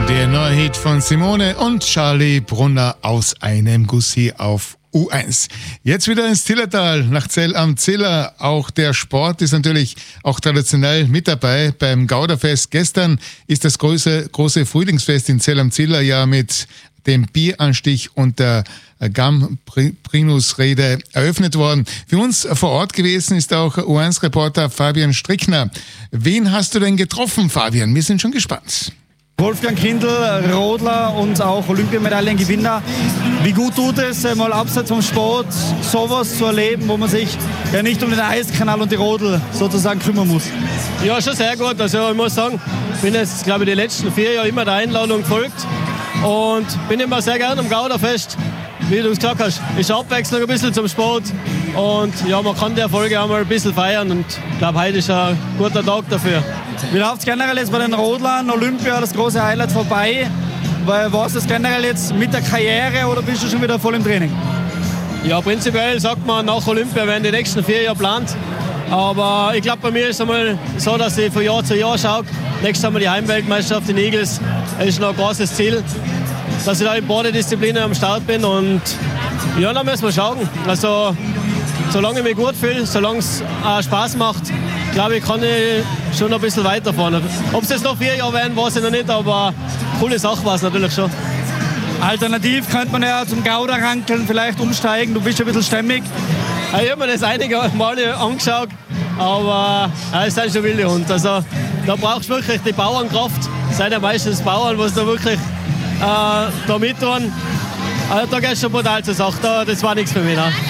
Der neue Hit von Simone und Charlie Brunner aus einem Gussi auf U1. Jetzt wieder ins Zillertal, nach Zell am Ziller. Auch der Sport ist natürlich auch traditionell mit dabei beim Gauderfest. Gestern ist das große Frühlingsfest in Zell am Ziller ja mit dem Bieranstich und der Gambrinus-Rede eröffnet worden. Für uns vor Ort gewesen ist auch U1-Reporter Fabian Strickner. Wen hast du denn getroffen, Fabian? Wir sind schon gespannt. Wolfgang Kindl, Rodler und auch Olympiamedaillengewinner. Wie gut tut es, mal abseits vom Sport sowas zu erleben, wo man sich ja nicht um den Eiskanal und die Rodel sozusagen kümmern muss? Ja, schon sehr gut. Also ich muss sagen, ich bin jetzt, glaube ich, die letzten 4 Jahre immer der Einladung gefolgt und bin immer sehr gerne am Gauderfest. Wie du es gesagt hast, ist Abwechslung ein bisschen zum Sport und ja, man kann die Erfolge auch mal ein bisschen feiern und ich glaube, heute ist ein guter Tag dafür. Wie läuft es generell jetzt bei den Rodlern? Olympia, das große Highlight vorbei. War es das generell jetzt mit der Karriere oder bist du schon wieder voll im Training? Ja, prinzipiell sagt man, nach Olympia werden die nächsten 4 Jahre geplant. Aber ich glaube, bei mir ist es einmal so, dass ich von Jahr zu Jahr schaue. Nächstes Jahr die Heimweltmeisterschaft in Igels. Das ist noch ein großes Ziel, dass ich da in beiden Disziplinen am Start bin. Und ja, dann müssen wir schauen. Also, solange ich mich gut fühle, solange es Spaß macht, glaube ich, kann ich schon ein bisschen weiterfahren. Ob es jetzt noch 4 Jahre werden, weiß ich noch nicht, aber coole Sache war es natürlich schon. Alternativ könnte man ja zum Gauderrankeln vielleicht umsteigen. Du bist ja ein bisschen stämmig. Ja, ich habe mir das einige Male angeschaut, aber es sind schon wilde Hunde. Also, da brauchst du wirklich die Bauernkraft. Es sind ja meistens Bauern, die da wirklich da mittun. Also, da geht es schon brutal zur Sache. Das war nichts für mich. Ne?